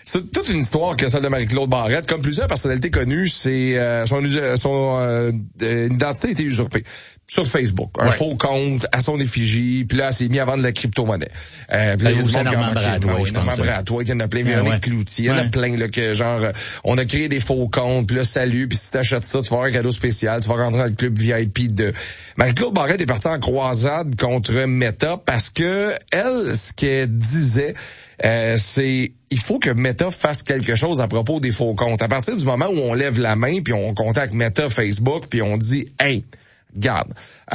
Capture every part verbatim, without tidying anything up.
c'est toute une histoire que celle de Marie-Claude Barrette. Comme plusieurs personnalités connues, c'est euh, son, son euh, identité a été usurpée sur Facebook. Un ouais. faux compte à son effigie, puis là, elle s'est mis à vendre de la crypto-monnaie. Euh, puis là, il y a du monde Normand Bratois, je pense. Normand Bratois, il y en a plein, Véronique ouais. Cloutier, il y en a ouais. plein, là, que genre, on a créé des faux comptes, puis là, salut, puis si t'achètes ça, tu vas avoir un cadeau spécial, tu vas rentrer dans le club V I P de... Marie-Claude Barrette est partie en croisade contre Meta parce que elle, ce qu'elle disait, euh, c'est il faut que Meta fasse quelque chose à propos des faux comptes. À partir du moment où on lève la main, puis on contacte Meta, Facebook, puis on dit « Hey, regarde,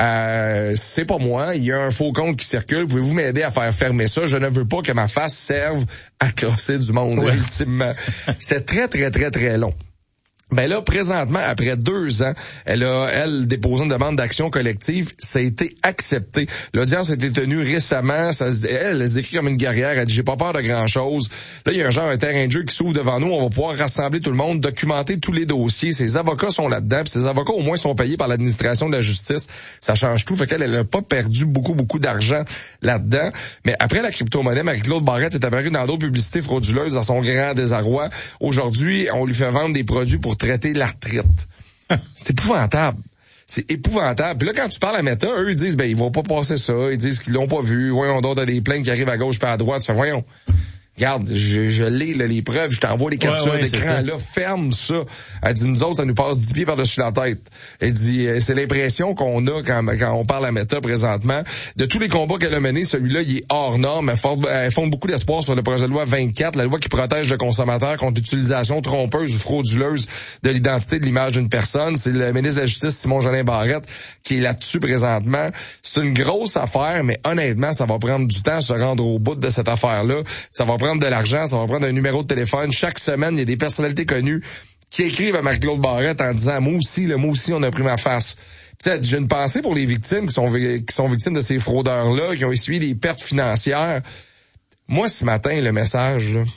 euh, c'est pas moi, il y a un faux compte qui circule, pouvez-vous m'aider à faire fermer ça? Je ne veux pas que ma face serve à crosser du monde, ouais. ultimement. » C'est très, très, très, très long. Ben là, présentement, après deux ans, elle a, elle, déposé une demande d'action collective. Ça a été accepté. L'audience a été tenue récemment. Ça, elle, elle se décrit comme une guerrière. Elle dit, j'ai pas peur de grand-chose. Là, il y a un genre, un terrain de jeu qui s'ouvre devant nous. On va pouvoir rassembler tout le monde, documenter tous les dossiers. Ses avocats sont là-dedans. Puis ses avocats, au moins, sont payés par l'administration de la justice. Ça change tout. Fait qu'elle, elle a pas perdu beaucoup, beaucoup d'argent là-dedans. Mais après la crypto-monnaie, Marie-Claude Barrette est apparue dans d'autres publicités frauduleuses à son grand désarroi. Aujourd'hui, on lui fait vendre des produits pour traiter la retraite. C'est épouvantable. C'est épouvantable. Puis là, quand tu parles à Meta, eux, ils disent, ben, ils vont pas passer ça. Ils disent qu'ils l'ont pas vu. Voyons donc, t'as des plaintes qui arrivent à gauche puis à droite. Tu fais, voyons. Regarde, je, je lis là, les preuves, je t'envoie les captures ouais, ouais, d'écran, là, ferme ça. Elle dit, nous autres, ça nous passe dix pieds par-dessus la tête. Elle dit, c'est l'impression qu'on a quand, quand on parle à Meta présentement. De tous les combats qu'elle a menés, celui-là, il est hors norme. Elle, for- elle fonde beaucoup d'espoir sur le projet de loi vingt-quatre, la loi qui protège le consommateur contre l'utilisation trompeuse ou frauduleuse de l'identité de l'image d'une personne. C'est le ministre de la Justice, Simon-Jolin Barrette, qui est là-dessus présentement. C'est une grosse affaire, mais honnêtement, ça va prendre du temps à se rendre au bout de cette affaire-là. Ça va prendre de l'argent, ça va prendre un numéro de téléphone. Chaque semaine, il y a des personnalités connues qui écrivent à Marie-Claude Barrette en disant « Moi aussi, là, moi aussi, on a pris ma face. » Tu sais, j'ai une pensée pour les victimes qui sont, qui sont victimes de ces fraudeurs-là, qui ont essuyé des pertes financières. Moi, ce matin, le message, là,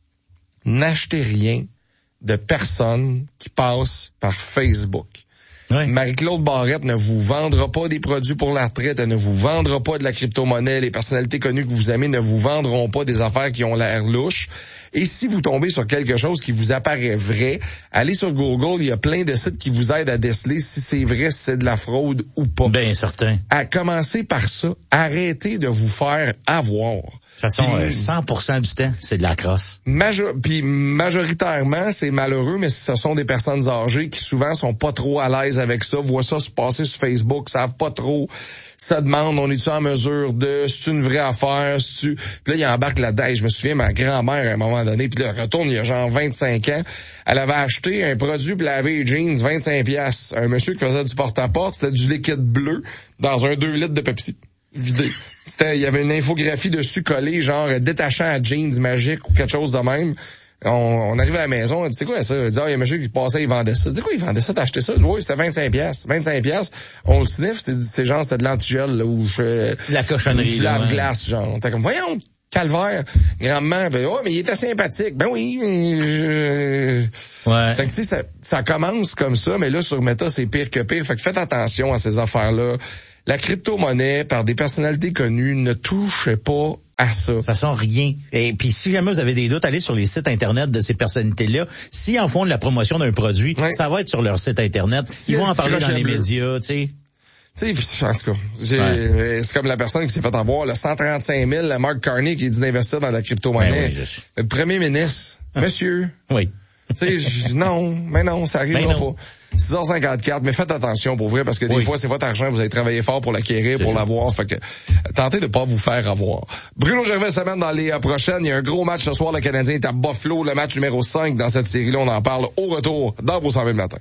n'achetez rien de personnes qui passent par Facebook. Oui. Marie-Claude Barrette ne vous vendra pas des produits pour la retraite, elle ne vous vendra pas de la crypto-monnaie, les personnalités connues que vous aimez ne vous vendront pas des affaires qui ont l'air louches. Et si vous tombez sur quelque chose qui vous apparaît vrai, allez sur Google, il y a plein de sites qui vous aident à déceler si c'est vrai, si c'est de la fraude ou pas. Bien certain. À commencer par ça, arrêtez de vous faire avoir. De toute façon, puis, cent pour cent du temps, c'est de la crosse. Major- puis majoritairement, c'est malheureux, mais ce sont des personnes âgées qui souvent sont pas trop à l'aise avec ça, voient ça se passer sur Facebook, savent pas trop. Ça demande, on est-tu en mesure de, c'est une vraie affaire, c'est-tu... Puis là, il embarque là-dedans. Et je me souviens, ma grand-mère, à un moment donné, puis là, retourne, il y a genre vingt-cinq ans, elle avait acheté un produit pour laver les jeans, vingt-cinq piastres. Un monsieur qui faisait du porte-à-porte, c'était du liquide bleu dans un deux litres de Pepsi. Vidé. C'était, il y avait une infographie dessus collée, genre détachant à jeans magique ou quelque chose de même. On, on arrive à la maison, on dit, c'est quoi ça? Il dit, ah, il y a un monsieur qui passait, il vendait ça. C'est quoi, il vendait ça? T'as acheté ça? Oui, c'était vingt-cinq piastres. vingt-cinq piastres. On le sniffe, c'est, c'est genre, c'était de l'antigel, là, où je... La cochonnerie, là. La glace, genre. T'es comme, voyons, calvaire, grandement. Ben, oh, mais il était sympathique. Ben oui, mais je... Ouais. Fait que, tu sais, ça, ça commence comme ça, mais là, sur Meta, c'est pire que pire. Fait que faites attention à ces affaires-là. La crypto-monnaie, par des personnalités connues, ne touche pas à ça. De toute façon, rien. Et puis, si jamais vous avez des doutes, allez sur les sites Internet de ces personnalités-là. S'ils en font de la promotion d'un produit, ouais. ça va être sur leur site Internet. Ils vont en parler dans les médias, tu sais. Tu sais, en tout cas, j'ai, ouais. c'est comme la personne qui s'est fait avoir, le cent trente-cinq mille, le Mark Carney qui dit d'investir dans la crypto-monnaie. Ben oui, le premier ministre, ah. monsieur. Oui. Tu sais, non, mais non, ça arrivera ben non. pas. six heures cinquante-quatre, mais faites attention pour vrai, parce que des oui. fois, c'est votre argent, vous avez travaillé fort pour l'acquérir, c'est pour ça. l'avoir, fait que tentez de pas vous faire avoir. Bruno Gervais semaine dans les euh, prochaines, il y a un gros match ce soir, le Canadien est à Buffalo, le match numéro cinq dans cette série-là, on en parle au retour dans vos cent mille matins.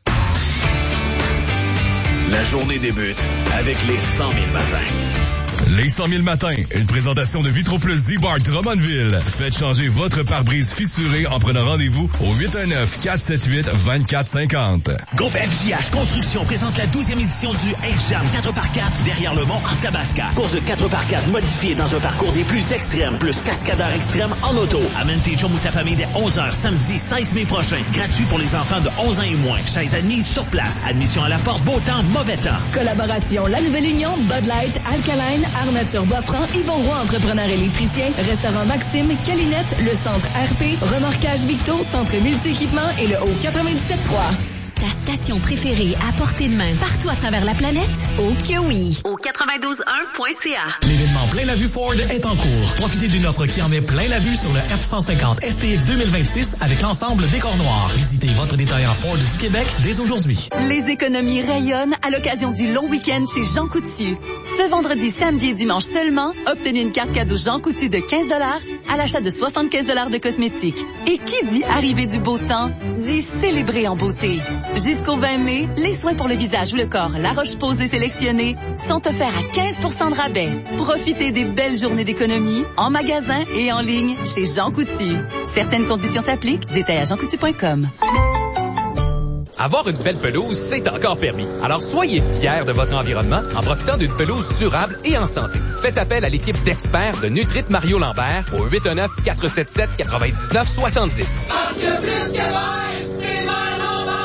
La journée débute avec les cent mille matins. Les cent mille matins, une présentation de Vitroplus Z-Bart Drummondville. Faites changer votre pare-brise fissuré en prenant rendez-vous au huit un neuf, quatre sept huit, deux quatre cinq zéro. Groupe F J H Construction présente la douzième édition du H-Jam quatre par quatre derrière le mont en Tabasca. Course de quatre par quatre modifiée dans un parcours des plus extrêmes, plus cascadeur extrême en auto. Amène tes chums ou ta famille dès onze heures samedi seize mai prochain. Gratuit pour les enfants de onze ans et moins. Chaises admises sur place. Admission à la porte, beau temps, mauvais temps. Collaboration La Nouvelle Union, Bud Light, Alkaline, Armature Bois-Franc, Yvon Roy, entrepreneur électricien, Restaurant Maxime, Calinette, le Centre R P, Remorquage Victo, Centre multi-équipement et le Haut quatre-vingt-dix-sept trois. Ta station préférée à portée de main partout à travers la planète? Oh que oui! Au quatre-vingt-douze un point c a. L'événement Plein la vue Ford est en cours. Profitez d'une offre qui en met plein la vue sur le F cent cinquante S T X deux mille vingt-six avec l'ensemble décor noir. Visitez votre détaillant Ford du Québec dès aujourd'hui. Les économies rayonnent à l'occasion du long week-end chez Jean Coutu. Ce vendredi, samedi et dimanche seulement, obtenez une carte cadeau Jean Coutu de quinze dollars à l'achat de soixante-quinze dollars de cosmétiques. Et qui dit arrivée du beau temps, dit célébrer en beauté. Jusqu'au vingt mai, les soins pour le visage ou le corps La Roche-Posay sélectionnés sont offerts à quinze pour cent de rabais. Profitez des belles journées d'économie en magasin et en ligne chez Jean Coutu. Certaines conditions s'appliquent. Détails à jean coutu point com. Avoir une belle pelouse, c'est encore permis. Alors soyez fiers de votre environnement en profitant d'une pelouse durable et en santé. Faites appel à l'équipe d'experts de Nutrit Mario Lambert au huit un neuf, quatre sept sept, neuf neuf six zéro. Parce que plus que vert, c'est vert Lambert!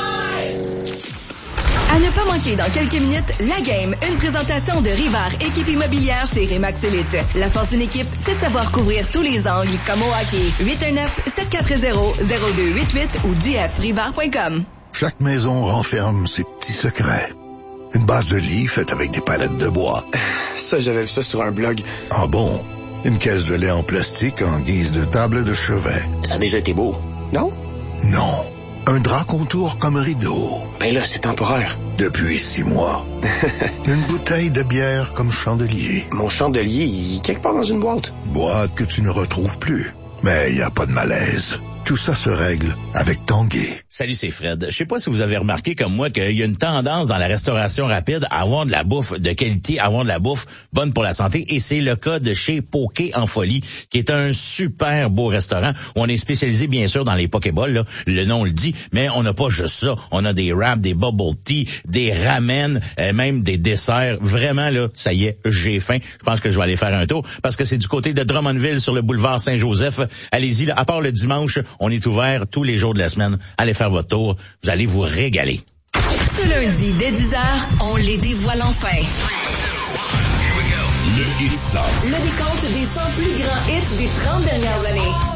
À ne pas manquer dans quelques minutes, La Game, une présentation de Rivard, équipe immobilière chez Remax Elite. La force d'une équipe, c'est de savoir couvrir tous les angles, comme au hockey. huit un neuf, sept quatre zéro, zéro deux huit huit ou j f rivard point com. Chaque maison renferme ses petits secrets. Une base de lit faite avec des palettes de bois. Ça, j'avais vu ça sur un blog. Ah bon? Une caisse de lait en plastique en guise de table de chevet. Ça a déjà été beau, non? Non. Un drap contour comme rideau. Ben là, c'est temporaire. Depuis six mois. Une bouteille de bière comme chandelier. Mon chandelier, il est quelque part dans une boîte. Boîte que tu ne retrouves plus. Mais il n'y a pas de malaise. Tout ça se règle avec Tanguay. Salut, c'est Fred. Je sais pas si vous avez remarqué comme moi qu'il y a une tendance dans la restauration rapide à avoir de la bouffe de qualité, à avoir de la bouffe bonne pour la santé. Et c'est le cas de chez Poké en Folie, qui est un super beau restaurant où on est spécialisé, bien sûr, dans les Pokéballs, là. Le nom le dit, mais on n'a pas juste ça. On a des wraps, des bubble tea, des ramen, euh, même des desserts. Vraiment, là, ça y est, j'ai faim. Je pense que je vais aller faire un tour parce que c'est du côté de Drummondville sur le boulevard Saint-Joseph. Allez-y, là, à part le dimanche, on est ouvert tous les jours de la semaine. Allez faire votre tour. Vous allez vous régaler. Ce lundi, dès dix heures, on les dévoile enfin. Le hit song. Le décompte des cent plus grands hits des trente dernières années.